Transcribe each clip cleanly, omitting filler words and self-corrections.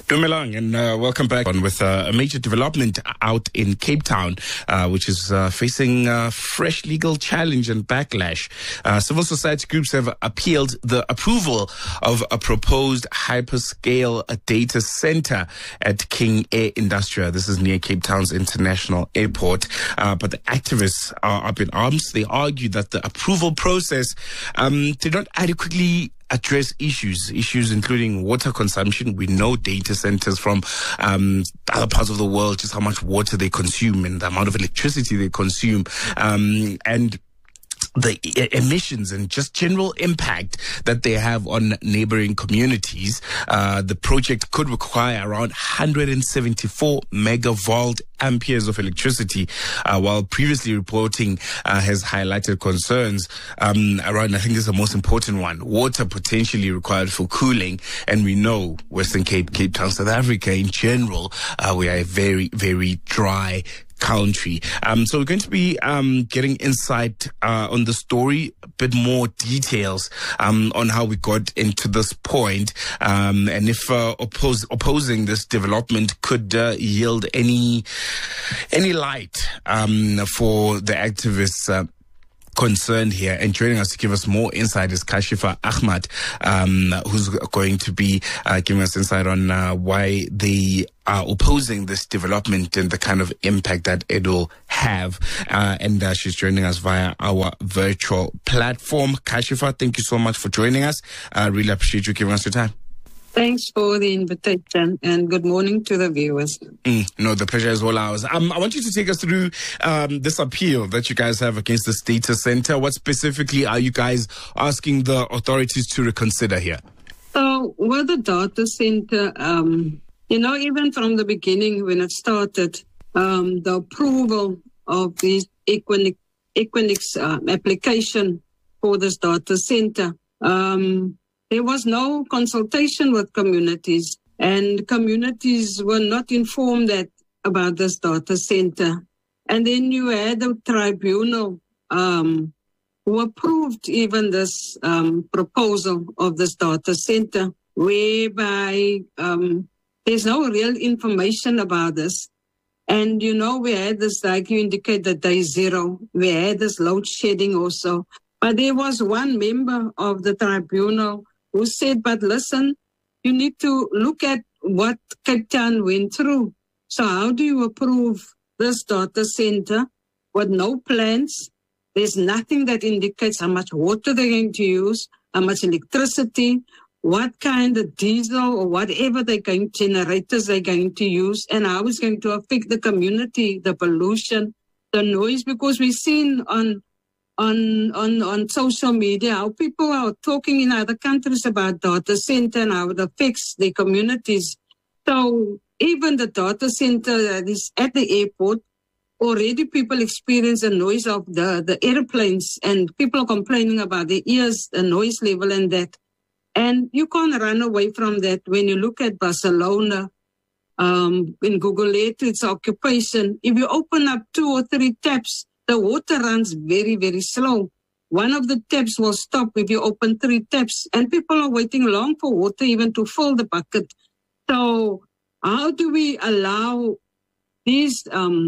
Dumelang, and welcome back on with a major development out in Cape Town, which is facing fresh legal challenge and backlash. Civil society groups have appealed the approval of a proposed hyperscale data center at King Air Industria. This is near Cape Town's International Airport. But the activists are up in arms. They argue that the approval process did not adequately address issues including water consumption. We know data centers from other parts of the world, just how much water they consume and the amount of electricity they consume, and the emissions and just general impact that they have on neighboring communities. The project could require around 174 megavolt amperes of electricity, while previously reporting has highlighted concerns around, I think this is the most important one, water potentially required for cooling. And we know Western Cape, Cape Town, South Africa in general, we are a very, very dry country. So we're going to be getting insight on the story, a bit more details on how we got into this point, and if opposing this development could yield any light for the activists concerned here. And joining us to give us more insight is Kashifa Ahmad, who's going to be giving us insight on why they are opposing this development and the kind of impact that it will have. And she's joining us via our virtual platform. Kashifa, thank you so much for joining us. I really appreciate you giving us your time. Thanks for the invitation, and good morning to the viewers. No, the pleasure is all ours. I want you to take us through this appeal that you guys have against this data center. What specifically are you guys asking the authorities to reconsider here? So, with the data center, even from the beginning when it started, the approval of the Equinix application for this data center, there was no consultation with communities, and communities were not informed about this data center. And then you had the tribunal who approved even this proposal of this data center, whereby there's no real information about this. And, we had this, like you indicate, the day zero. We had this load shedding also. But there was one member of the tribunal who said, but listen, you need to look at what Cape Town went through. So how do you approve this data center with no plans? There's nothing that indicates how much water they're going to use, how much electricity, what kind of diesel or whatever generators they're going to use, and how it's going to affect the community, the pollution, the noise, because we've seen on social media how people are talking in other countries about data center and how it affects their communities. So even the data center that is at the airport, already people experience the noise of the airplanes, and people are complaining about the ears, the noise level and that. And you can't run away from that when you look at Barcelona, in Google Earth, its occupation. If you open up 2 or 3 taps, the water runs very, very slow. One of the taps will stop if you open 3 taps, and people are waiting long for water even to fill the bucket. So how do we allow these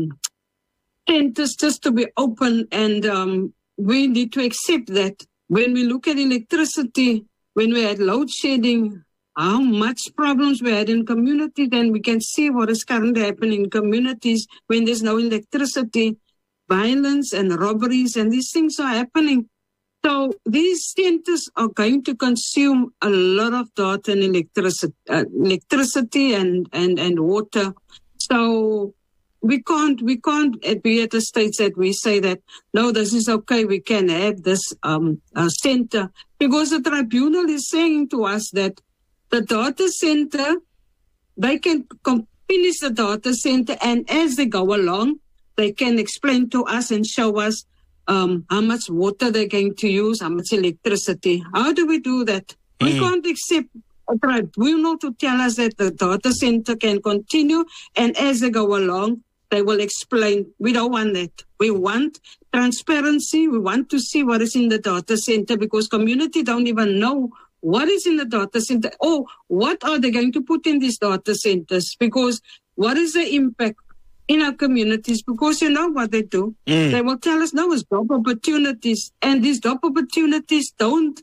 centers just to be open? And we need to accept that when we look at electricity, when we had load shedding, how much problems we had in communities, and we can see what is currently happening in communities when there's no electricity. Violence and robberies, and these things are happening. So these centers are going to consume a lot of data and electricity and water. So we can't be at a stage that we say that, no, this is okay, we can have this center, because the tribunal is saying to us that the data center, they can finish the data center, and as they go along, they can explain to us and show us how much water they're going to use, how much electricity. How do we do that? We can't accept a tribunal to tell us that the data center can continue, and as they go along, they will explain. We don't want that. We want transparency. We want to see what is in the data center, because community don't even know what is in the data center? Or what are they going to put in these data centers? Because what is the impact in our communities? Because you know what they do? They will tell us, no, it's job opportunities. And these job opportunities don't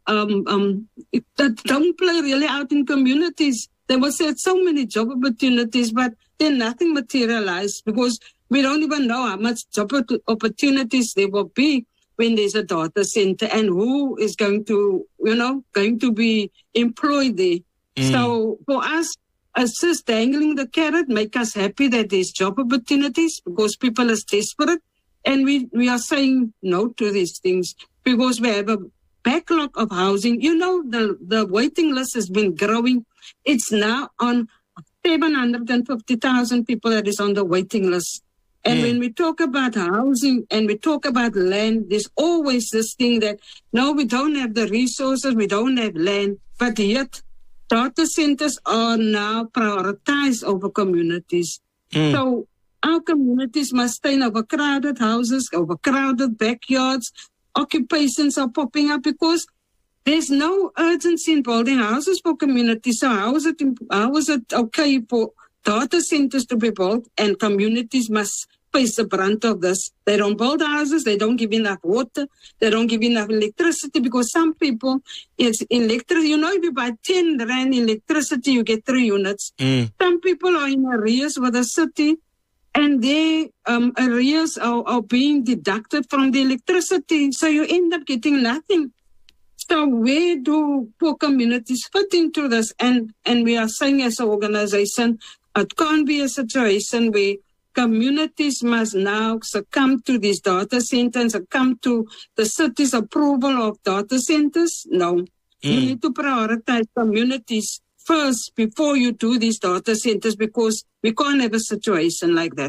play really out in communities. They will say so many job opportunities, but then nothing materialized because we don't even know how much job opportunities there will be when there's a data center and who is going to be employed there. So for us, it's just dangling the carrot, make us happy that there's job opportunities because people are desperate. And we are saying no to these things because we have a backlog of housing. You know, the waiting list has been growing. It's now on 750,000 people that is on the waiting list. And when we talk about housing and we talk about land, there's always this thing that, no, we don't have the resources, we don't have land, but yet data centers are now prioritized over communities. So our communities must stay in overcrowded houses, overcrowded backyards. Occupations are popping up because there's no urgency in building houses for communities. So how is it okay for data centers to be built and communities must face the brunt of this? They don't build houses, they don't give enough water, they don't give enough electricity because some people, it's electricity. You know, if you buy 10 rand electricity, you get 3 units. Some people are in arrears with the city and their arrears are being deducted from the electricity. So you end up getting nothing. So where do poor communities fit into this? And we are saying as an organization, it can't be a situation where communities must now succumb to these data centers, succumb to the city's approval of data centers. No, you need to prioritize communities first before you do these data centers because we can't have a situation like that.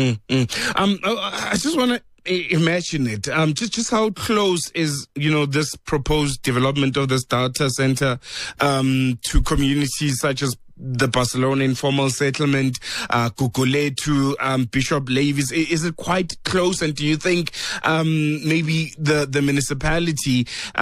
I just want to imagine it. Just how close is, this proposed development of this data center to communities such as the Barcelona informal settlement, Gugulethu, Bishop Lavis? Is it quite close? And do you think maybe the municipality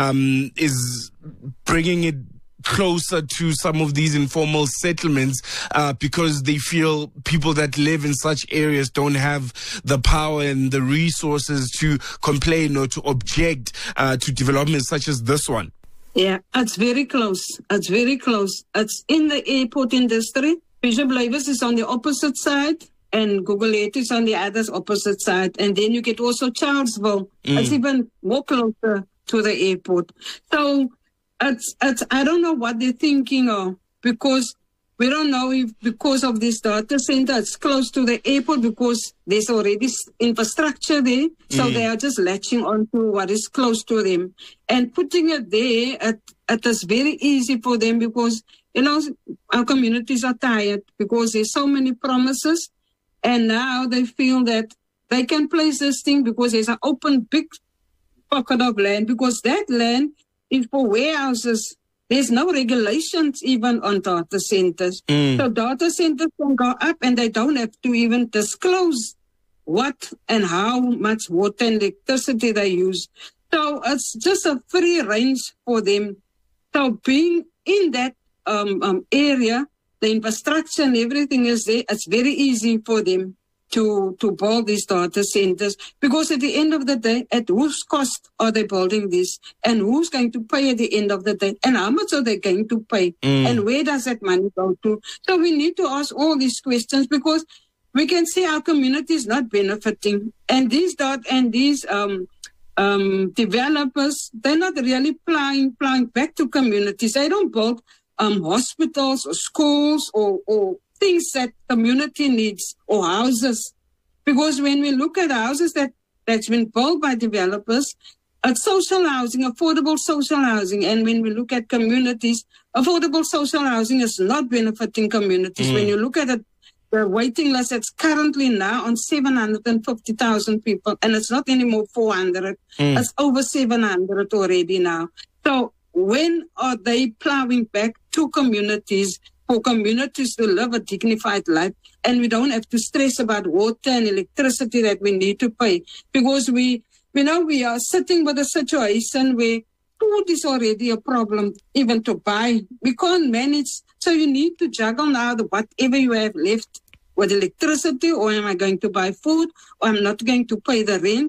is bringing it closer to some of these informal settlements because they feel people that live in such areas don't have the power and the resources to complain or to object to developments such as this one? Yeah, it's very close. It's very close. It's in the airport industry. Bishop Lavis is on the opposite side and Gugulethu is on the other opposite side. And then you get also Charlesville. It's even more closer to the airport. So it's I don't know what they're thinking of because we don't know if because of this data center it's close to the airport because there's already infrastructure there. So they are just latching on to what is close to them. And putting it there, it is very easy for them because, our communities are tired because there's so many promises. And now they feel that they can place this thing because there's an open big pocket of land because that land is for warehouses. There's no regulations even on data centers. So data centers can go up and they don't have to even disclose what and how much water and electricity they use. So it's just a free range for them. So being in that area, the infrastructure and everything is there, it's very easy for them to build these data centers because at the end of the day, at whose cost are they building this and who's going to pay at the end of the day and how much are they going to pay and where does that money go to? So we need to ask all these questions because we can see our community is not benefiting and these developers, they're not really applying back to communities. They don't build hospitals or schools or things that community needs or houses. Because when we look at houses that's been built by developers, it's social housing, affordable social housing. And when we look at communities, affordable social housing is not benefiting communities. When you look at it, the waiting list that's currently now on 750,000 people, and it's not anymore 400. It's over 700 already now. So when are they plowing back to communities for communities to live a dignified life and we don't have to stress about water and electricity that we need to pay? Because we are sitting with a situation where food is already a problem, even to buy. We can't manage. So you need to juggle now whatever you have left with electricity, or am I going to buy food, or I'm not going to pay the rent.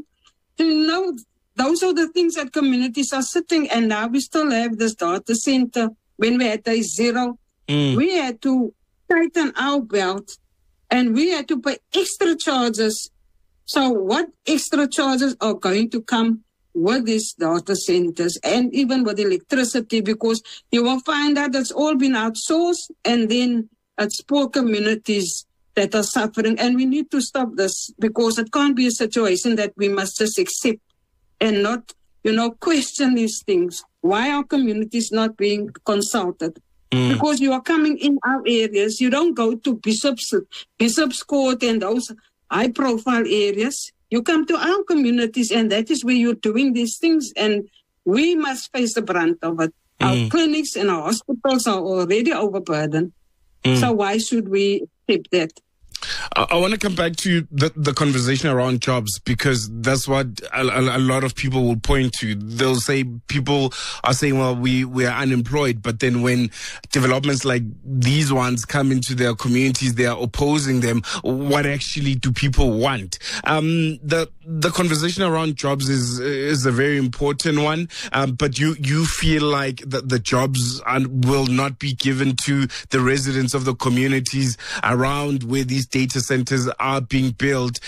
Those are the things that communities are sitting, and now we still have this data center. When we had day zero, we had to tighten our belt, and we had to pay extra charges. So what extra charges are going to come with these data centers and even with electricity? Because you will find out it's all been outsourced, and then it's poor communities that are suffering. And we need to stop this, because it can't be a situation that we must just accept and not, question these things. Why are communities not being consulted? Because you are coming in our areas. You don't go to Bishop's Court and those high-profile areas. You come to our communities, and that is where you're doing these things, and we must face the brunt of it. Our clinics and our hospitals are already overburdened. So why should we accept that? I want to come back to the conversation around jobs, because that's what a lot of people will point to. They'll say, people are saying, well, we are unemployed, but then when developments like these ones come into their communities, they are opposing them. What actually do people want? The conversation around jobs is a very important one, but you feel like the jobs will not be given to the residents of the communities around where these data centers are being built.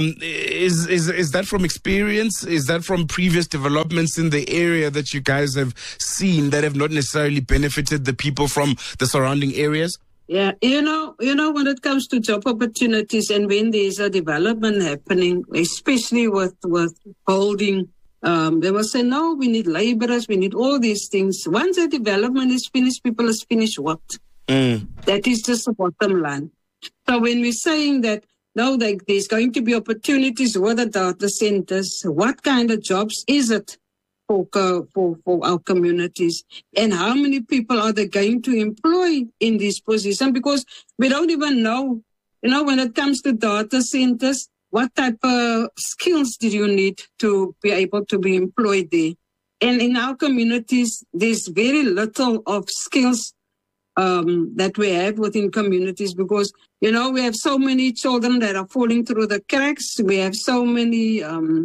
Is that from experience? Is that from previous developments in the area that you guys have seen that have not necessarily benefited the people from the surrounding areas? Yeah, when it comes to job opportunities, and when there's a development happening, especially with holding, they will say, no, we need laborers, we need all these things. Once the development is finished, people is finished work. That is just the bottom line. So when we're saying that, no, there's going to be opportunities with the data centers, what kind of jobs is it for our communities? And how many people are they going to employ in this position? Because we don't even know, when it comes to data centers, what type of skills do you need to be able to be employed there? And in our communities, there's very little of skills that we have within communities, because, we have so many children that are falling through the cracks. We have so many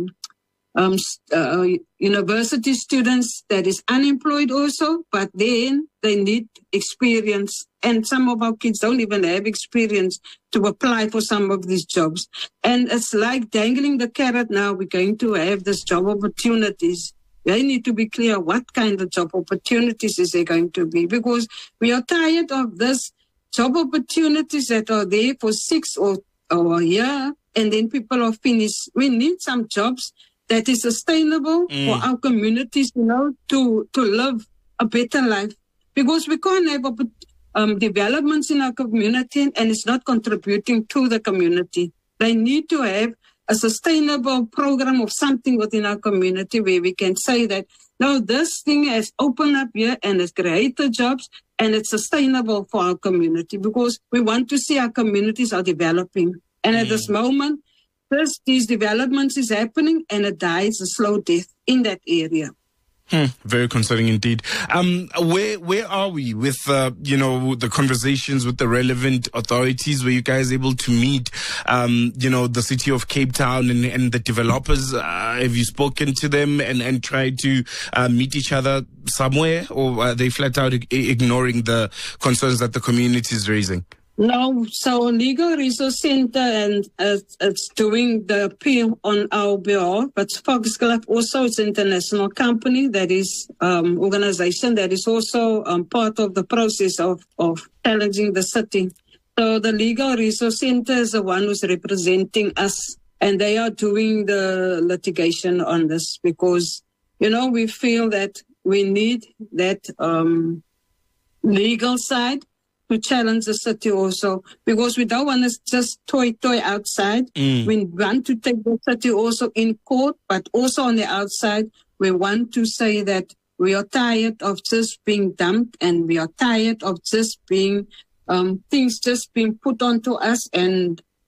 university students that is unemployed also, but then they need experience. And some of our kids don't even have experience to apply for some of these jobs. And it's like dangling the carrot now. We're going to have this job opportunities. They need to be clear what kind of job opportunities is there going to be, because we are tired of this job opportunities that are there for 6 or a year, and then people are finished. We need some jobs that is sustainable for our communities, to live a better life, because we can't have developments in our community and it's not contributing to the community. They need to have a sustainable program of something within our community where we can say that, no, this thing has opened up here and it's created jobs and it's sustainable for our community, because we want to see our communities are developing. And at this moment, these developments is happening and it dies a slow death in that area. Very concerning indeed. Where are we with, the conversations with the relevant authorities? Were you guys able to meet, the city of Cape Town and the developers? Have you spoken to them and tried to meet each other somewhere? Or are they flat out ignoring the concerns that the community is raising? No, so Legal Resource Center and it's doing the appeal on our behalf, but Foxglove also is an international company that is organization that is also part of the process of challenging the city. So the Legal Resource Center is the one who's representing us, and they are doing the litigation on this because, we feel that we need that legal side to challenge the city also, because we don't want to just toy outside. We want to take the city also in court, but also on the outside, we want to say that we are tired of just being dumped, and we are tired of just being things just being put onto us, and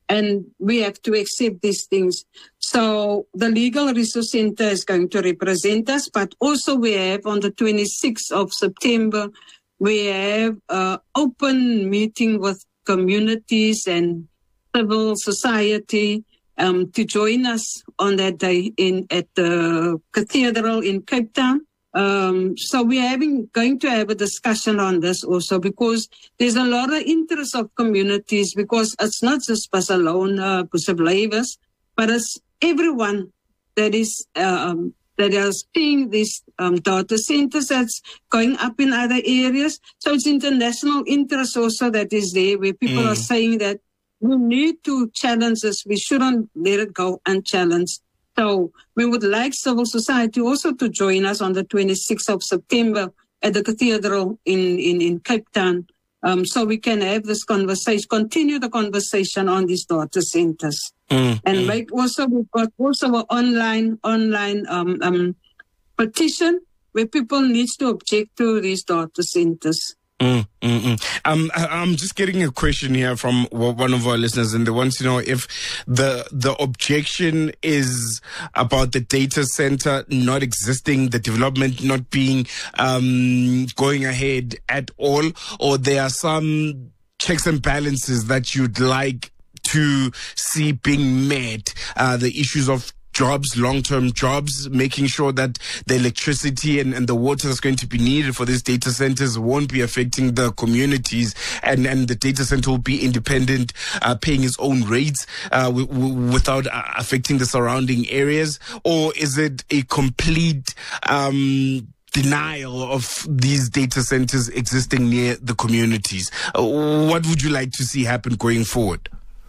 and we have to accept these things. So the Legal Resource Center is going to represent us, but also we have on the 26th of September, we have an open meeting with communities and civil society to join us on that day at the cathedral in Cape Town. So we're going to have a discussion on this also, because there's a lot of interest of communities, because it's not just Barcelona, Busablavers, but it's everyone that is seeing these data centers that's going up in other areas. So it's international interest also that is there, where people are saying that we need to challenge this. We shouldn't let it go unchallenged. So we would like civil society also to join us on the 26th of September at the cathedral in Cape Town, so we can have this conversation, continue the conversation on these data centers. We've got also an online petition where people need to object to these data centers. I'm just getting a question here from one of our listeners, and they want to know if the objection is about the data center not existing, the development not being going ahead at all, or there are some checks and balances that you'd like to see being met, the issues of jobs, long-term jobs, making sure that the electricity and the water that's going to be needed for these data centers won't be affecting the communities, and the data center will be independent, paying its own rates without affecting the surrounding areas? Or is it a complete denial of these data centers existing near the communities? What would you like to see happen going forward?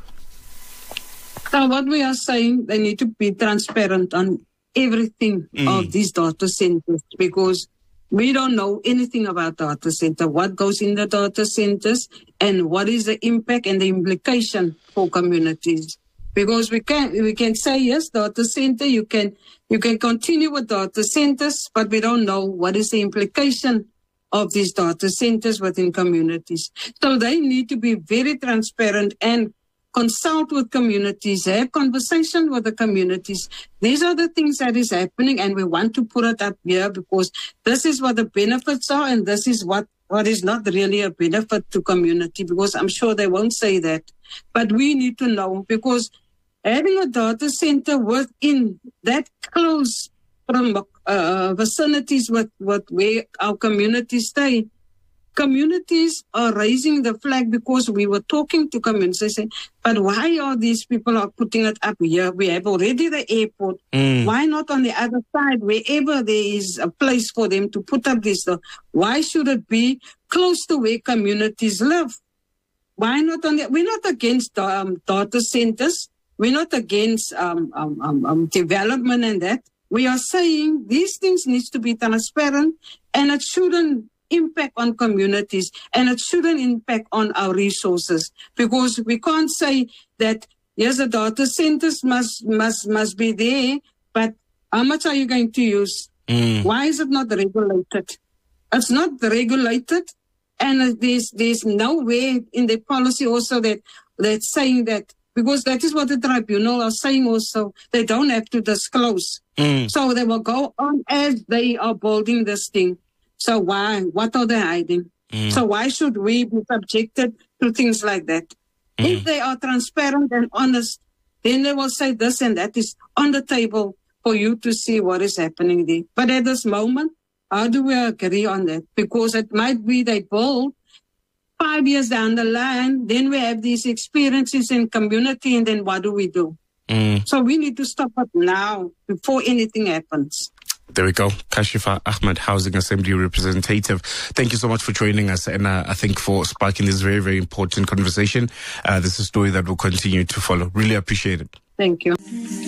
So what we are saying, they need to be transparent on everything of these data centers, because we don't know anything about data center, what goes in the data centers, and what is the impact and the implication for communities. Because we can say, yes, data center, you can continue with data centers, but we don't know what is the implication of these data centers within communities. So they need to be very transparent and consult with communities, have conversation with the communities. These are the things that is happening, and we want to put it up here because this is what the benefits are, and this is what is not really a benefit to community, because I'm sure they won't say that. But we need to know, because having a data center within that close from vicinities with where our communities stay, communities are raising the flag, because we were talking to communities. They say, but why are these people are putting it up here? We have already the airport. Why not on the other side, wherever there is a place for them to put up this? Why should it be close to where communities live? Why not on the? We're not against data centers. We're not against development and that. We are saying these things needs to be transparent, and it shouldn't impact on communities, and it shouldn't impact on our resources, because we can't say that yes, the data centers must be there, but how much are you going to use? Why is it not regulated? It's not regulated, and there's nowhere in the policy also that's saying that, because that is what the tribunal are saying also. They don't have to disclose. So they will go on as they are building this thing. So why? What are they hiding? So why should we be subjected to things like that? If they are transparent and honest, then they will say this and that is on the table for you to see what is happening there. But at this moment, how do we agree on that? Because it might be they build 5 years down the line, then we have these experiences in community, and then what do we do? So we need to stop it now before anything happens. There we go. Kashifa Ahmed, Housing Assembly Representative. Thank you so much for joining us, and I think for sparking this very, very important conversation. This is a story that will continue to follow. Really appreciate it. Thank you.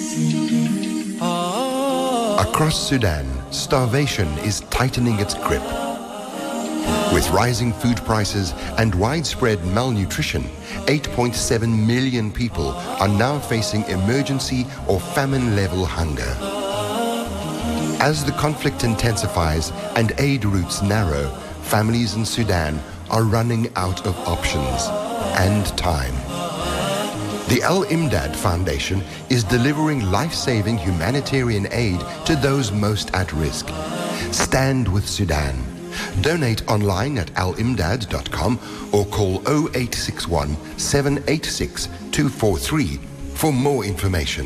Across Sudan, starvation is tightening its grip. With rising food prices and widespread malnutrition, 8.7 million people are now facing emergency or famine-level hunger. As the conflict intensifies and aid routes narrow, families in Sudan are running out of options and time. The Al Imdad Foundation is delivering life-saving humanitarian aid to those most at risk. Stand with Sudan. Donate online at alimdad.com or call 0861 786 243 for more information.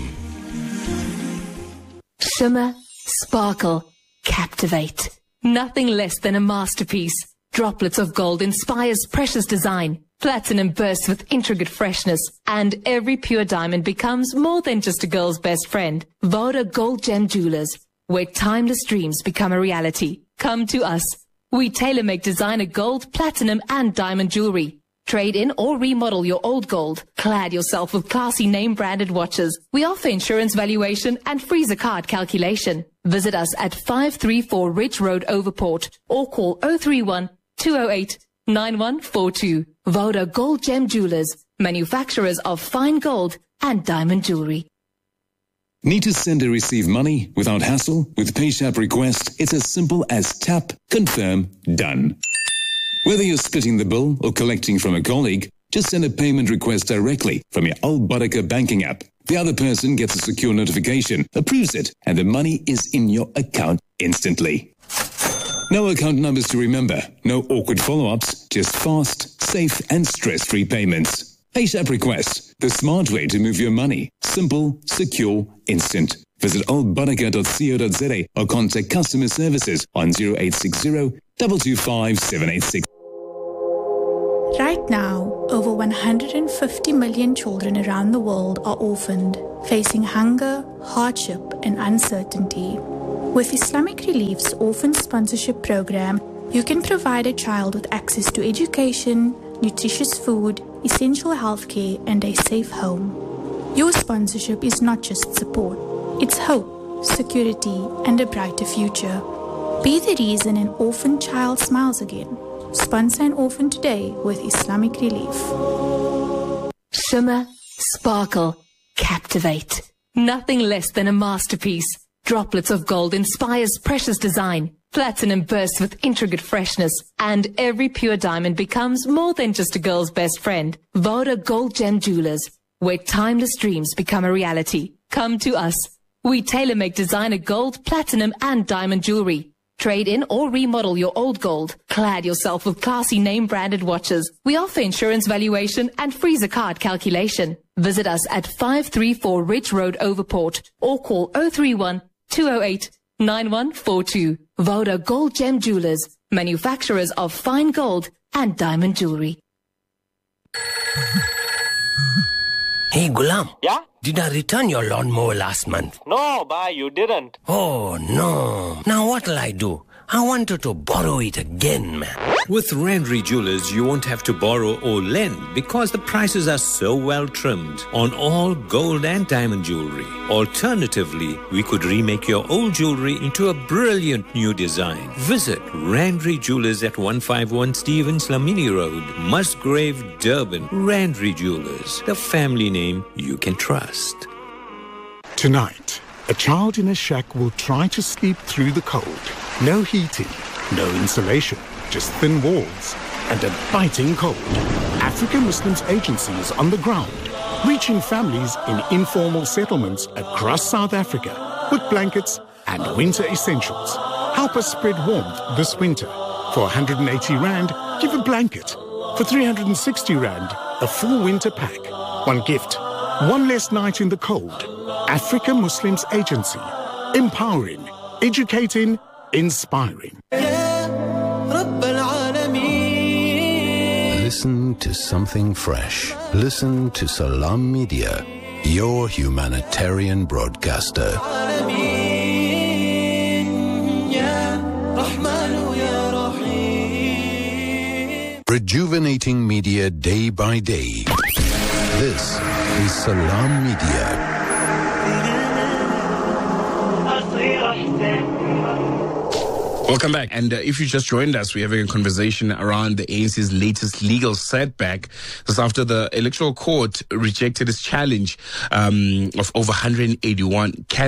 Shimmer, sparkle, captivate. Nothing less than a masterpiece. Droplets of gold inspires precious design. Platinum bursts with intricate freshness, and every pure diamond becomes more than just a girl's best friend. Voda Gold Gem Jewelers, where timeless dreams become a reality. Come to us. We tailor-make designer gold, platinum, and diamond jewelry. Trade in or remodel your old gold. Clad yourself with classy name-branded watches. We offer insurance valuation and free zakat calculation. Visit us at 534 Ridge Road, Overport, or call 031 208 9142. Voda Gold Gem Jewelers, manufacturers of fine gold and diamond jewelry. Need to send or receive money without hassle? With PayShap Request, it's as simple as tap, confirm, done. Whether you're splitting the bill or collecting from a colleague, just send a payment request directly from your Al Barakah banking app. The other person gets a secure notification, approves it, and the money is in your account instantly. No account numbers to remember, no awkward follow-ups, just fast, safe, and stress-free payments. PayShap Request, the smart way to move your money. Simple, secure, instant. Visit albarakah.co.za or contact customer services on 0860 225 786. Right now, over 150 million children around the world are orphaned, facing hunger, hardship, and uncertainty. With Islamic Relief's Orphan Sponsorship Program, you can provide a child with access to education, nutritious food, essential healthcare, and a safe home. Your sponsorship is not just support, it's hope, security, and a brighter future. Be the reason an orphan child smiles again. Sponsor an orphan today with Islamic Relief. Shimmer, sparkle, captivate. Nothing less than a masterpiece. Droplets of gold inspires precious design. Platinum bursts with intricate freshness, and every pure diamond becomes more than just a girl's best friend. Voda Gold Gem Jewelers, where timeless dreams become a reality. Come to us. We tailor-make designer gold, platinum, and diamond jewelry. Trade in or remodel your old gold. Clad yourself with classy name-branded watches. We offer insurance valuation and free zakat calculation. Visit us at 534 Ridge Road, Overport, or call 031 208 9142. Voda Gold Gem Jewelers, manufacturers of fine gold and diamond jewelry. Hey, Gulam. Yeah? Did I return your lawnmower last month? No, Bhai, you didn't. Oh, no. Now what'll I do? I wanted to borrow it again, man. With Randry Jewelers, you won't have to borrow or lend because the prices are so well trimmed on all gold and diamond jewelry. Alternatively, we could remake your old jewelry into a brilliant new design. Visit Randry Jewelers at 151 Stevens Lamini Road, Musgrave, Durban. Randry Jewelers, the family name you can trust. Tonight, a child in a shack will try to sleep through the cold. No heating, no insulation, just thin walls and a biting cold. African Muslims Agency is on the ground, reaching families in informal settlements across South Africa with blankets and winter essentials. Help us spread warmth this winter. For 180 Rand, give a blanket. For 360 Rand, a full winter pack. One gift, one less night in the cold. African Muslims Agency. Empowering, educating, inspiring. Listen to something fresh. Listen to Salam Media, your humanitarian broadcaster. Rejuvenating media day by day. This is Salam Media. Welcome back. And if you just joined us, we're having a conversation around the ANC's latest legal setback. This after the Electoral Court rejected its challenge of over 181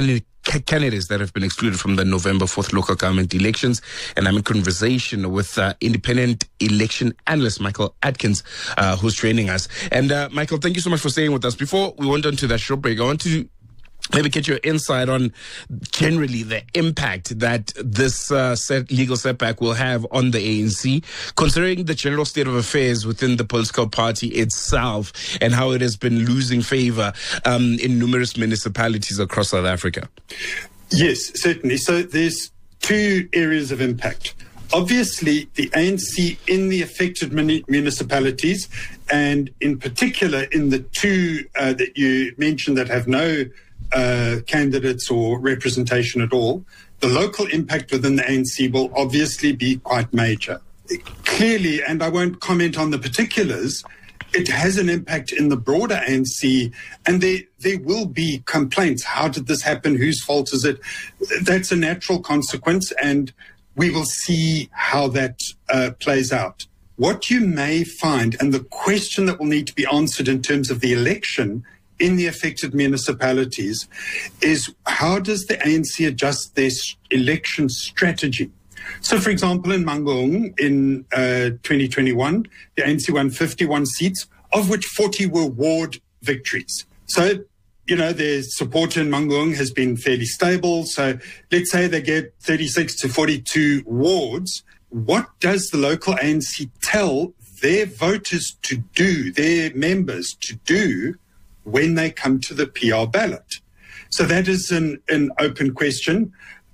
candidates that have been excluded from the November 4th local government elections. And I'm in conversation with independent election analyst Michael Atkins, who's joining us. And Michael, thank you so much for staying with us. Before we went on to that short break, I want to maybe get your insight on generally the impact that this legal setback will have on the ANC, considering the general state of affairs within the political party itself and how it has been losing favor in numerous municipalities across South Africa. Yes, certainly. So there's two areas of impact. Obviously, the ANC in the affected municipalities, and in particular in the two that you mentioned that have no candidates or representation at all, the local impact within the ANC will obviously be quite major. Clearly, and I won't comment on the particulars, it has an impact in the broader ANC, and there will be complaints. How did this happen? Whose fault is it? That's a natural consequence, and we will see how that plays out. What you may find, and the question that will need to be answered in terms of the election in the affected municipalities, is how does the ANC adjust their election strategy? So, for example, in Mangaung in 2021, the ANC won 51 seats, of which 40 were ward victories. So, you know, their support in Mangaung has been fairly stable. So let's say they get 36 to 42 wards. What does the local ANC tell their voters to do, their members to do, when they come to the PR ballot? So that is an open question.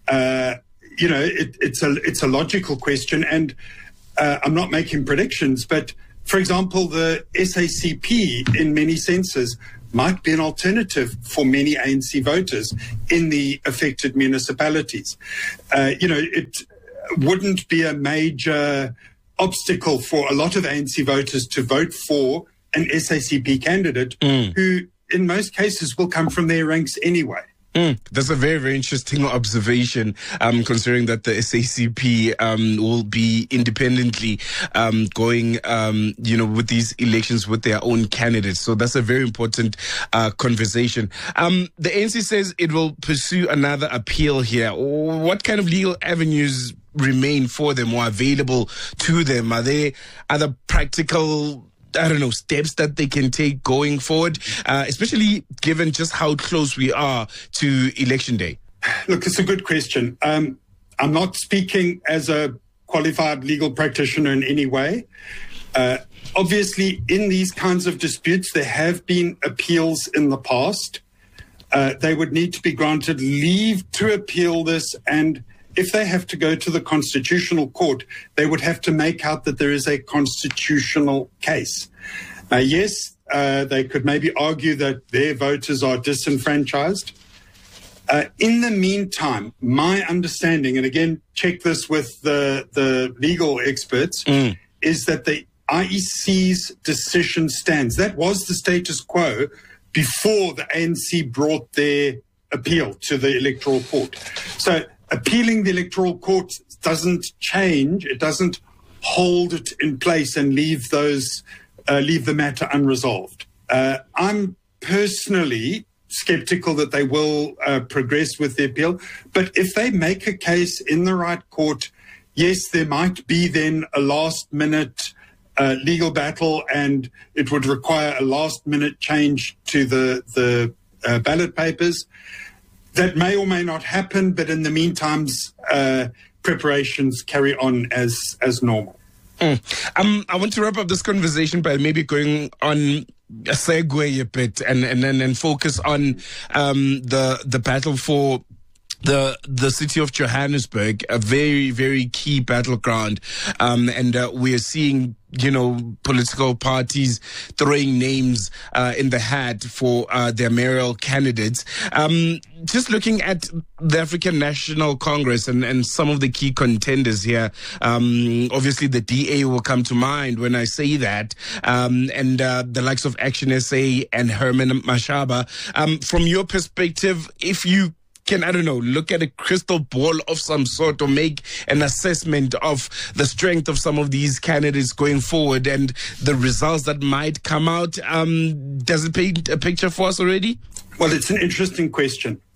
You know, it's a logical question, and I'm not making predictions, but for example, the SACP in many senses might be an alternative for many ANC voters in the affected municipalities. You know, it wouldn't be a major obstacle for a lot of ANC voters to vote for an SACP candidate who, in most cases, will come from their ranks anyway. That's a very, very interesting observation, considering that the SACP will be independently going, you know, with these elections with their own candidates. So that's a very important conversation. The ANC says it will pursue another appeal here. What kind of legal avenues remain for them or available to them? Are there other practical, I don't know, steps that they can take going forward, especially given just how close we are to election day? Look, it's a good question. I'm not speaking as a qualified legal practitioner in any way. Obviously, in these kinds of disputes, there have been appeals in the past. They would need to be granted leave to appeal this, and if they have to go to the Constitutional Court, they would have to make out that there is a constitutional case. Yes, they could maybe argue that their voters are disenfranchised. In the meantime, my understanding, and again, check this with the legal experts, is that the IEC's decision stands. That was the status quo before the ANC brought their appeal to the Electoral Court. So appealing the Electoral Court doesn't change. It doesn't hold it in place and leave the matter unresolved. I'm personally skeptical that they will progress with the appeal. But if they make a case in the right court, yes, there might be then a last-minute legal battle, and it would require a last-minute change to the ballot papers. That may or may not happen, but in the meantime, preparations carry on as normal. I want to wrap up this conversation by maybe going on a segue a bit and focus on the battle for the city of Johannesburg, a very, very key battleground. And we are seeing, you know, political parties throwing names in the hat for their mayoral candidates. Just looking at the African National Congress and some of the key contenders here, obviously the DA will come to mind when I say that, and the likes of Action SA and Herman Mashaba. From your perspective, if you can, I don't know, look at a crystal ball of some sort or make an assessment of the strength of some of these candidates going forward and the results that might come out, does it paint a picture for us already? Well, it's an interesting question.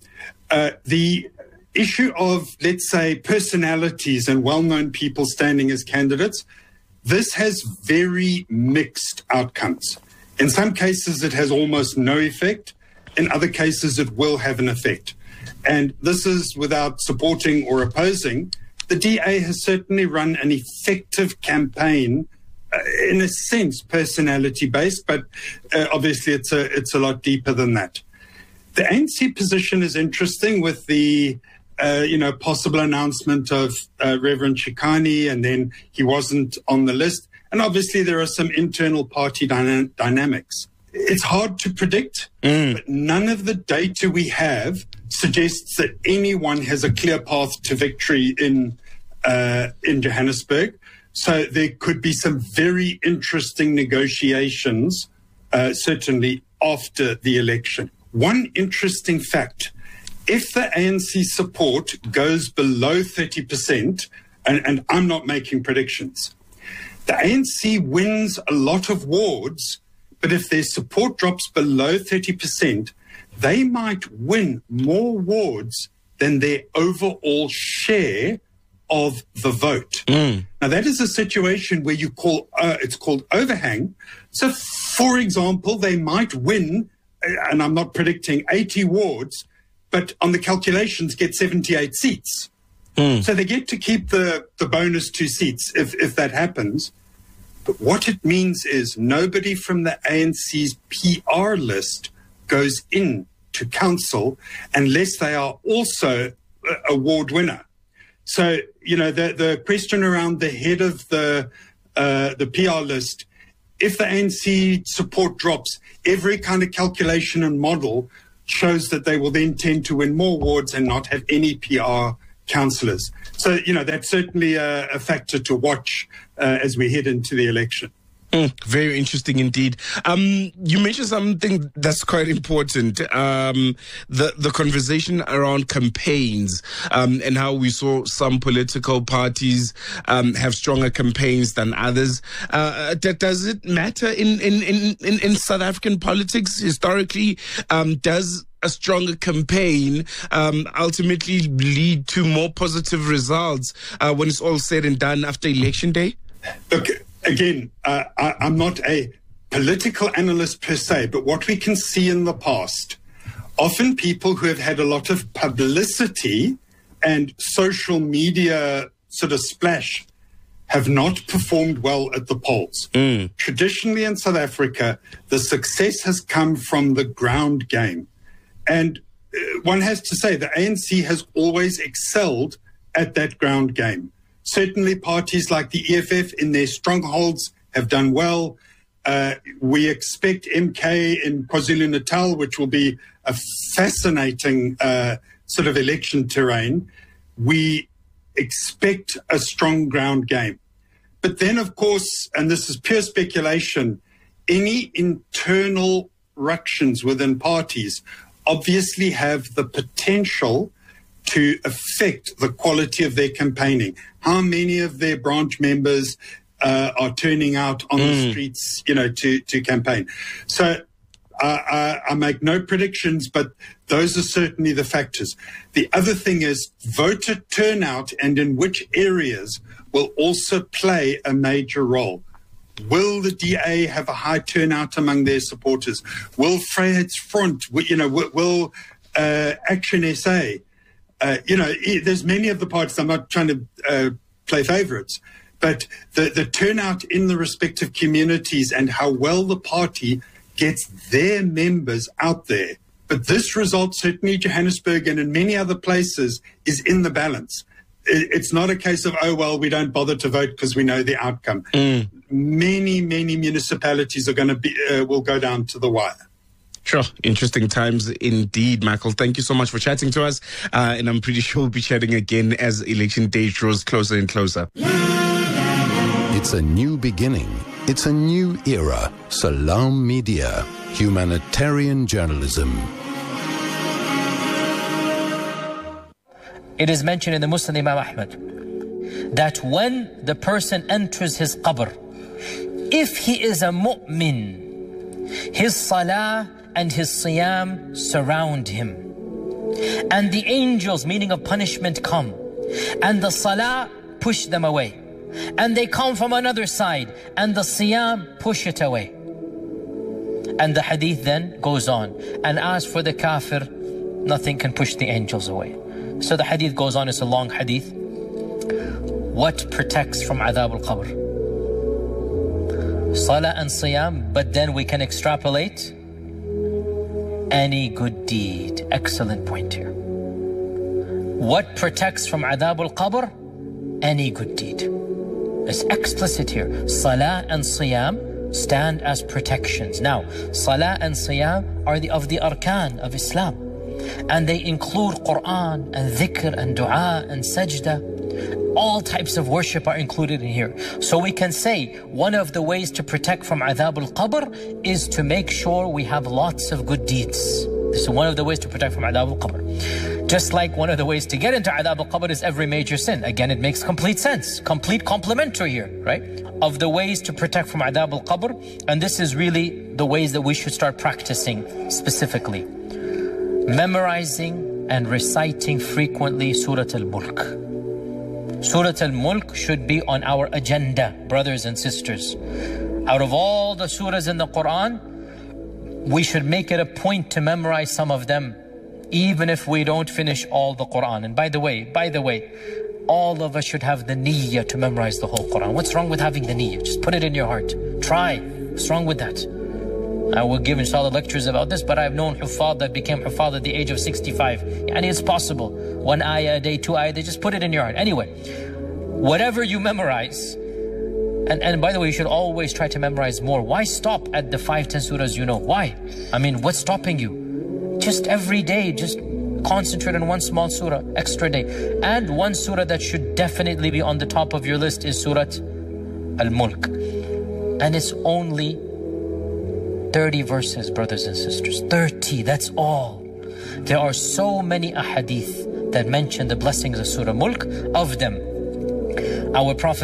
The issue of, let's say, personalities and well-known people standing as candidates, this has very mixed outcomes. In some cases, it has almost no effect. In other cases, it will have an effect. And this is without supporting or opposing. The DA has certainly run an effective campaign, in a sense, personality-based, but obviously it's a lot deeper than that. The ANC position is interesting with the possible announcement of Reverend Shikani, and then he wasn't on the list. And obviously there are some internal party dynamics. It's hard to predict, but none of the data we have suggests that anyone has a clear path to victory in Johannesburg. So there could be some very interesting negotiations, certainly after the election. One interesting fact, if the ANC support goes below 30%, and I'm not making predictions, the ANC wins a lot of wards, but if their support drops below 30%, they might win more wards than their overall share of the vote. Now, that is a situation where it's called overhang. So, for example, they might win, and I'm not predicting 80 wards, but on the calculations get 78 seats. So they get to keep the bonus 2 seats if that happens. But what it means is nobody from the ANC's PR list goes in to council unless they are also a ward winner. So, the question around the head of the PR list, if the ANC support drops, every kind of calculation and model shows that they will then tend to win more wards and not have any PR councillors. So, that's certainly a factor to watch as we head into the election. Very interesting indeed. You mentioned something that's quite important, the conversation around campaigns, and how we saw some political parties have stronger campaigns than others. Does it matter in South African politics historically? Does a stronger campaign ultimately lead to more positive results when it's all said and done after Election Day? Look, again, I'm not a political analyst per se, but what we can see in the past, often people who have had a lot of publicity and social media sort of splash have not performed well at the polls. Traditionally in South Africa, the success has come from the ground game. And one has to say the ANC has always excelled at that ground game. Certainly parties like the EFF in their strongholds have done well. We expect MK in KwaZulu-Natal, which will be a fascinating sort of election terrain. We expect a strong ground game. But then, of course, and this is pure speculation, any internal ructions within parties obviously have the potential to affect the quality of their campaigning. How many of their branch members are turning out on the streets, to campaign? So I make no predictions, but those are certainly the factors. The other thing is voter turnout and in which areas will also play a major role. Will the DA have a high turnout among their supporters? Will Vryheidsfront, will Action SA, there's many of the parties, I'm not trying to play favorites, but the turnout in the respective communities and how well the party gets their members out there. But this result, certainly Johannesburg and in many other places, is in the balance. It's not a case of, we don't bother to vote because we know the outcome. Many municipalities are going to will go down to the wire. Sure. Interesting times indeed, Michael. Thank you so much for chatting to us. And I'm pretty sure we'll be chatting again as election day draws closer and closer. It's a new beginning. It's a new era. Salam Media. Humanitarian journalism. It is mentioned in the Musnad Imam Ahmad that when the person enters his qabr, if he is a mu'min, his salah and his siyam surround him. And the angels, meaning of punishment, come. And the salah push them away. And they come from another side. And the siyam push it away. And the hadith then goes on. And as for the kafir, nothing can push the angels away. So the hadith goes on. It's a long hadith. What protects from adhab al-qabr? Salah and siyam, but then we can extrapolate any good deed. Excellent point here. What protects from adhab al-qabr? Any good deed. It's explicit here. Salah and siyam stand as protections. Now, salah and siyam are of the arkan of Islam. And they include Quran and dhikr and dua and sajda. All types of worship are included in here. So we can say one of the ways to protect from adhab al-qabr is to make sure we have lots of good deeds. This is one of the ways to protect from adhab al-qabr. Just like one of the ways to get into adhab al-qabr is every major sin. Again, it makes complete sense. Complete complementary here, right? Of the ways to protect from adhab al-qabr. And this is really the ways that we should start practicing specifically. Memorizing and reciting frequently Surah Al-Mulk. Surah Al-Mulk should be on our agenda, brothers and sisters. Out of all the surahs in the Quran, we should make it a point to memorize some of them, even if we don't finish all the Quran. And by the way, all of us should have the niyyah to memorize the whole Quran. What's wrong with having the niyyah? Just put it in your heart. Try. What's wrong with that? I will give inshallah lectures about this, but I've known huffaz that became huffaz at the age of 65. And it's possible. 1 ayah a day, 2 ayah a day, just put it in your heart. Anyway, whatever you memorize, and by the way, you should always try to memorize more. Why stop at the 5-10 surahs you know? Why? I mean, what's stopping you? Just every day, just concentrate on one small surah, extra day. And one surah that should definitely be on the top of your list is Surah Al-Mulk. And it's only 30 verses, brothers and sisters. 30, that's all. There are so many ahadith that mention the blessings of Surah Mulk. Of them, our Prophet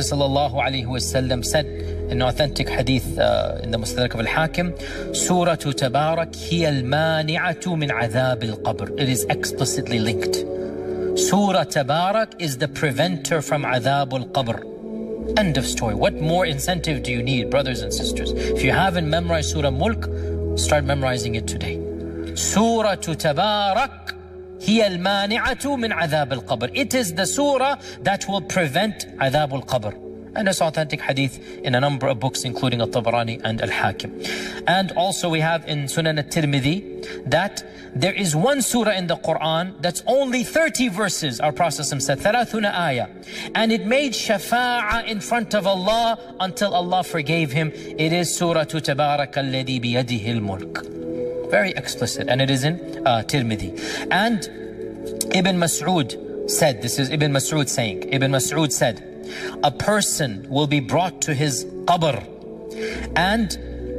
ﷺ said in an authentic hadith in the Mustadrak of Al-Hakim, Surah Tabarak hiya al-mani'atu min adhab al-qabr. It is explicitly linked. Surah Tabarak is the preventer from adhab al-qabr. End of story. What more incentive do you need, brothers and sisters? If you haven't memorized Surah Mulk, start memorizing it today. Surah Tabarak hiya al-mani'atu min adhab al-qabr. It is the surah that will prevent adhab al-qabr. And it's authentic hadith in a number of books, including Al-Tabarani and Al-Hakim. And also we have in Sunan At-Tirmidhi that there is one surah in the Quran that's only 30 verses. Our Prophet said, 30 ayah. And it made shafa'ah in front of Allah until Allah forgave him. It is Surah Tabarak alladhi biyadihi al-mulk. Very explicit. And it is in Tirmidhi. And Ibn Mas'ud said, this is Ibn Mas'ud saying, Ibn Mas'ud said, a person will be brought to his qabr and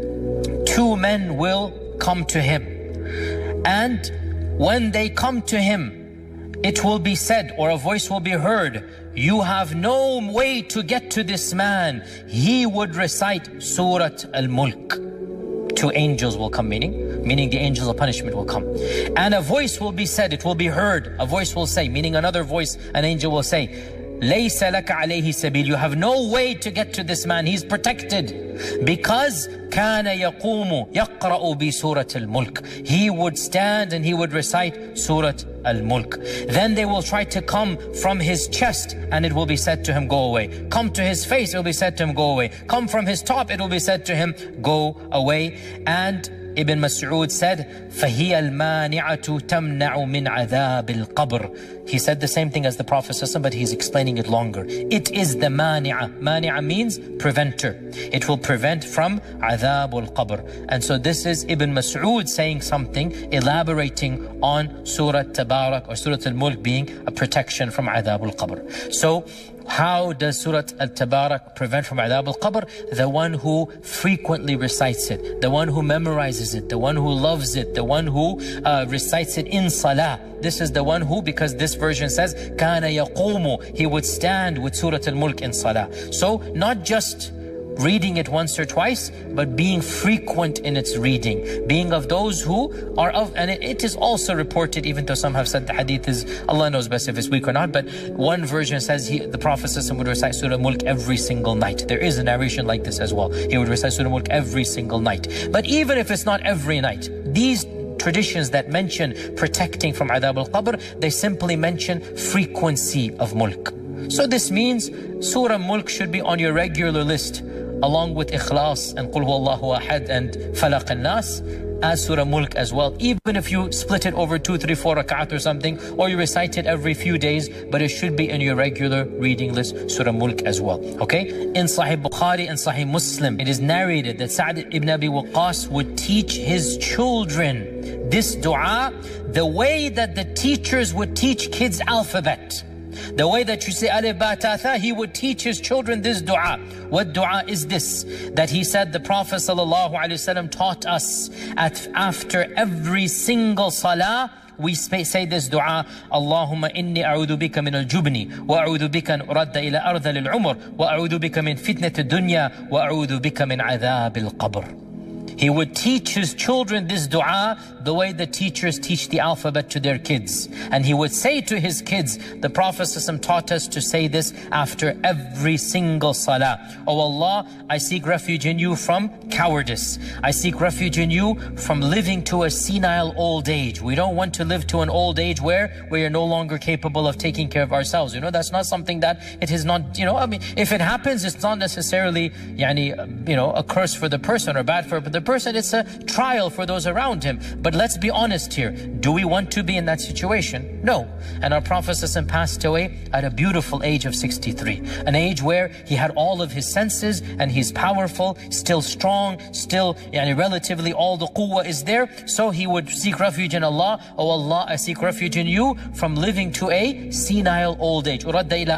2 men will come to him. And when they come to him, it will be said, or a voice will be heard, you have no way to get to this man. He would recite Surah Al-Mulk. 2 angels will come, meaning the angels of punishment will come. And a voice will be said, it will be heard. A voice will say, meaning another voice, an angel will say, لَيْسَ لَكَ عَلَيْهِ سَبِيلٌ. You have no way to get to this man. He's protected. Because كَانَ يَقُومُ يَقْرَأُ بِسُورَةِ الْمُلْكِ. He would stand and he would recite Surah Al-Mulk. Then they will try to come from his chest and it will be said to him, go away. Come to his face, it will be said to him, go away. Come from his top, it will be said to him, go away. And Ibn Mas'ud said, فَهِيَ الْمَانِعَةُ تَمْنَعُ مِنْ عَذَابِ الْقَبْرِ. He said the same thing as the Prophet ﷺ, but he's explaining it longer. It is the mani'a. Mani'a means preventer. It will prevent from عَذَابُ الْقَبْرِ. And so this is Ibn Mas'ud saying something, elaborating on Surah Tabarak or Surah Al-Mulk being a protection from عَذَابُ الْقَبْرِ. So, how does Surah Al-Tabarak prevent from adhab al-qabr? The one who frequently recites it, the one who memorizes it, the one who loves it, the one who recites it in salah. This is the one who, because this version says, كَانَ يَقُومُ. He would stand with Surah Al-Mulk in salah. So, not just reading it once or twice, but being frequent in its reading, being of those who are of, and it is also reported, even though some have said the hadith is, Allah knows best if it's weak or not, but one version says the Prophet would recite Surah Mulk every single night. There is a narration like this as well. He would recite Surah Mulk every single night. But even if it's not every night, these traditions that mention protecting from Adhab al-Qabr, they simply mention frequency of Mulk. So this means Surah Mulk should be on your regular list, along with Ikhlas and Qul Huwallahu Ahad and Falaq al-Nas, as Surah Mulk as well, even if you split it over 2, 3, 4 rak'at or something, or you recite it every few days, but it should be in your regular reading list, Surah Mulk as well. Okay? In Sahih Bukhari and Sahih Muslim, it is narrated that Sa'd ibn Abi Waqqas would teach his children this dua the way that the teachers would teach kids alphabet. The way that you say Alif Ba Ta Tha, he would teach his children this dua. What dua is this? That he said the Prophet ﷺ taught us after every single salah, we say this dua: Allahumma inni a'udhu bika min al-jubni wa a'udhu bika an uradda ila ardhal al-umr wa a'udhu bika min fitnat ad-dunya wa a'udhu bika min adhab al-qabr. He would teach his children this dua the way the teachers teach the alphabet to their kids. And he would say to his kids, the Prophet ﷺ taught us to say this after every single salah. Oh Allah, I seek refuge in you from cowardice. I seek refuge in you from living to a senile old age. We don't want to live to an old age where we are no longer capable of taking care of ourselves. You know, that's not something that it is not, you know, I mean, if it happens, it's not necessarily, a curse for the person or bad for the person. It's a trial for those around him. But let's be honest here. Do we want to be in that situation? No. And our Prophet ﷺ passed away at a beautiful age of 63. An age where he had all of his senses and he's powerful, still strong, still relatively all the quwwah is there. So he would seek refuge in Allah. Oh Allah, I seek refuge in you from living to a senile old age.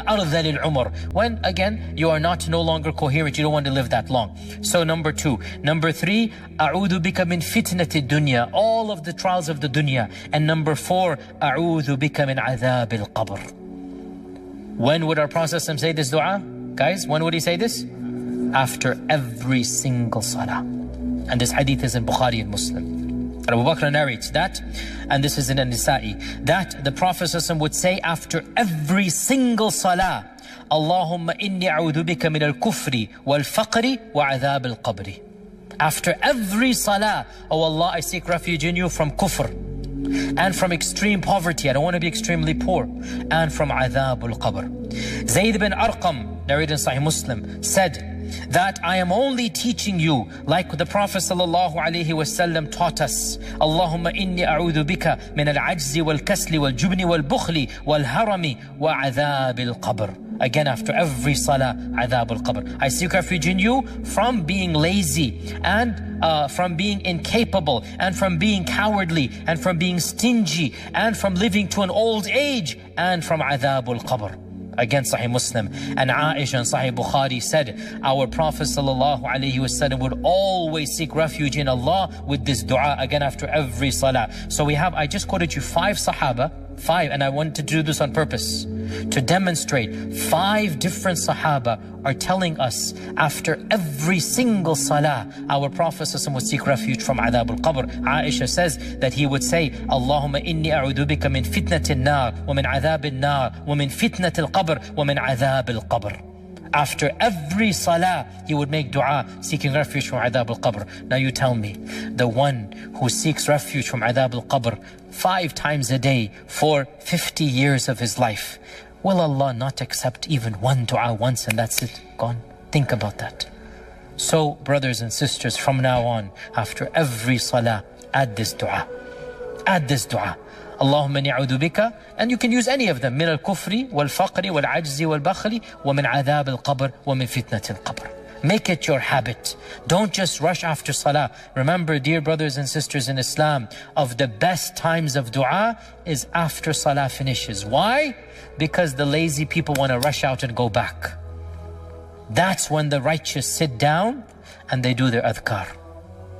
When again, you are no longer coherent. You don't want to live that long. So number 2. Number 3, A'udhu bika min fitnati dunya, all of the trials of the dunya. And number 4, A'udhu bika min adhab al-qabr. When would our Prophet say this dua? Guys, when would he say this? After every single salah. And this hadith is in Bukhari and Muslim. Abu Bakr narrates that, and this is in An-Nisa'i, that the Prophet would say after every single salah, Allahumma inni a'udhu bika min al-kufri wal-faqri wa adhab al-qabri. After every salah, oh Allah, I seek refuge in you from kufr and from extreme poverty. I don't want to be extremely poor. And from adhab al-qabr. Zayd bin Arqam, narrated in Sahih Muslim, said that I am only teaching you like the Prophet ﷺ taught us. Allahumma inni a'udhu bika min al-ajzi wal-kasli wal-jubni wal-bukhli wal-harami wa adhab al-qabr. Again, after every salah, adhab al-qabr. I seek refuge in you from being lazy and from being incapable and from being cowardly and from being stingy and from living to an old age and from adhab al-qabr. Again, Sahih Muslim. And Aisha and Sahih Bukhari said, our Prophet ﷺ would always seek refuge in Allah with this dua, again after every salah. So we have, I just quoted you 5 Sahaba, 5, and I wanted to do this on purpose to demonstrate 5 different Sahaba are telling us after every single salah, our Prophet ﷺ would seek refuge from adhab al-qabr. Aisha says that he would say, Allahumma inni a'udhu bika min fitnati an-nar wa min adhab an-nar wa min fitnati al-qabr wa min adhab al-qabr. After every salah, he would make dua seeking refuge from adhab al-qabr. Now you tell me, the one who seeks refuge from adhab al-qabr 5 times a day for 50 years of his life, will Allah not accept even one dua once and that's it, gone? Think about that. So, brothers and sisters, from now on, after every salah, add this dua. Add this dua. Allahumma ni'udhu bika, and you can use any of them, min al-kufri wal-faqri wal-ajzi wal-bakhli wa min adhab al-qabr wa min fitnat al-qabr. Make it your habit. Don't just rush after salah. Remember, dear brothers and sisters in Islam, of the best times of dua is after salah finishes. Why? Because the lazy people want to rush out and go back. That's when the righteous sit down and they do their adhkar.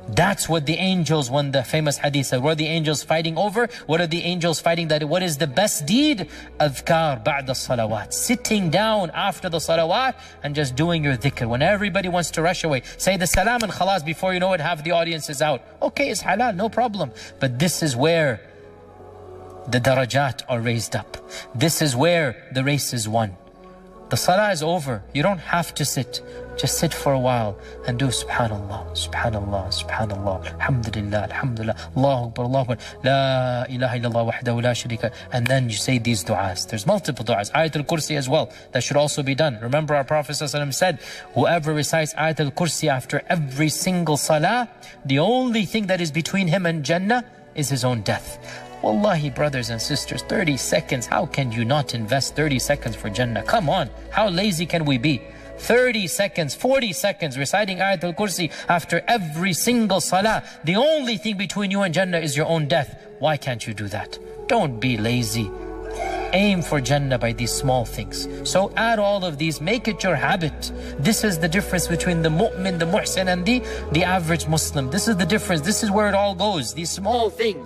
That's what the angels, when the famous hadith said, what are the angels fighting over? What are the angels fighting? That what is the best deed? Adhkar ba'da salawat. Sitting down after the salawat and just doing your dhikr. When everybody wants to rush away, say the salam and khalas, before you know it, half the audience is out. Okay, it's halal, no problem. But this is where the darajat are raised up. This is where the race is won. The salah is over. You don't have to sit. Just sit for a while and do subhanallah, subhanallah, subhanallah, alhamdulillah, alhamdulillah, Allahu Akbar, Allahu Akbar, la ilaha illallah wahdahu la sharika. And then you say these du'as. There's multiple du'as. Ayatul Kursi as well. That should also be done. Remember our Prophet ﷺ said, whoever recites Ayatul Kursi after every single salah, the only thing that is between him and Jannah is his own death. Wallahi, brothers and sisters, 30 seconds. How can you not invest 30 seconds for Jannah? Come on. How lazy can we be? 30 seconds, 40 seconds reciting Ayatul Kursi after every single salah. The only thing between you and Jannah is your own death. Why can't you do that? Don't be lazy. Aim for Jannah by these small things. So add all of these, make it your habit. This is the difference between the mu'min, the muhsin, and the average Muslim. This is the difference. This is where it all goes. These small things.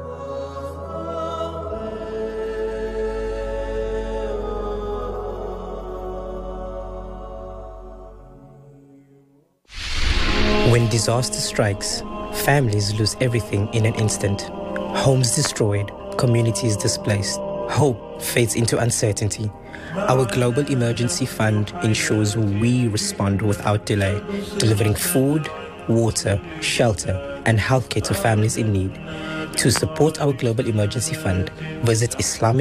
When disaster strikes, families lose everything in an instant. Homes destroyed, communities displaced. Hope fades into uncertainty. Our Global Emergency Fund ensures we respond without delay, delivering food, water, shelter, and healthcare to families in need. To support our Global Emergency Fund, visit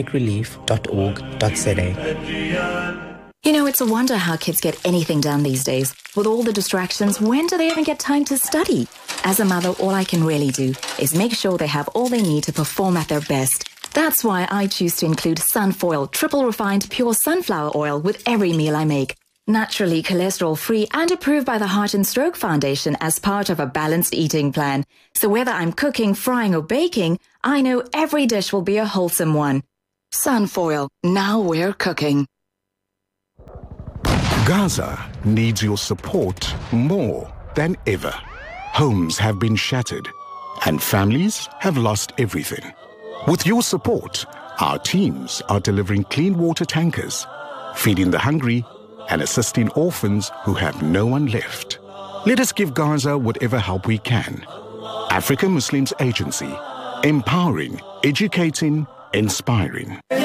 islamicrelief.org.za. You know, it's a wonder how kids get anything done these days. With all the distractions, when do they even get time to study? As a mother, all I can really do is make sure they have all they need to perform at their best. That's why I choose to include Sunfoil triple refined pure sunflower oil with every meal I make. Naturally cholesterol-free and approved by the Heart and Stroke Foundation as part of a balanced eating plan. So whether I'm cooking, frying or baking, I know every dish will be a wholesome one. Sunfoil, now we're cooking. Gaza needs your support more than ever. Homes have been shattered and families have lost everything. With your support, our teams are delivering clean water tankers, feeding the hungry and assisting orphans who have no one left. Let us give Gaza whatever help we can. African Muslims Agency, empowering, educating, inspiring.